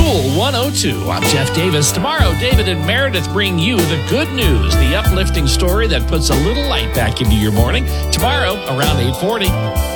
Cool 102. I'm Jeff Davis. Tomorrow, David and Meredith bring you the good news, the uplifting story that puts a little light back into your morning. Tomorrow, around 8:40.